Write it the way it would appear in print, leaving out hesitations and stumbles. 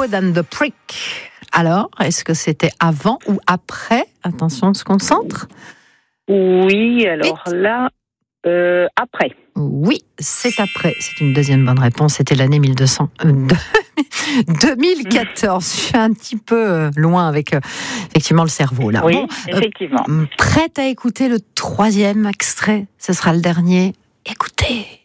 Wood and the Prick. Alors, est-ce que c'était avant ou après? Attention, on se concentre. Oui, alors là, après. Oui, c'est après. C'est une deuxième bonne réponse. C'était l'année 2014. Je suis un petit peu loin avec effectivement le cerveau là. Oui, bon, effectivement. Prête à écouter le troisième extrait? Ce sera le dernier. Écoutez.